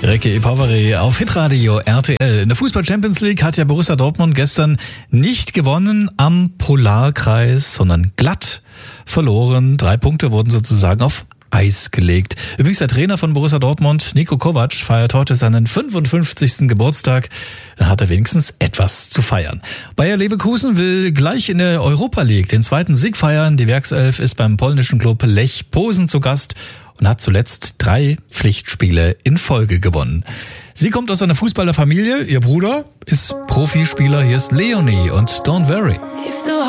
Ricky Poveri auf Hitradio RTL. In der Fußball-Champions League hat ja Borussia Dortmund gestern nicht gewonnen am Polarkreis, sondern glatt verloren. 3 Punkte wurden sozusagen auf Eis gelegt. Übrigens der Trainer von Borussia Dortmund, Niko Kovac, feiert heute seinen 55. Geburtstag. Da hat er wenigstens etwas zu feiern. Bayer Leverkusen will gleich in der Europa League den 2. Sieg feiern. Die Werkself ist beim polnischen Klub Lech Posen zu Gast und hat zuletzt 3 Pflichtspiele in Folge gewonnen. Sie kommt aus einer Fußballerfamilie. Ihr Bruder ist Profispieler. Hier ist Leonie und Don't Worry.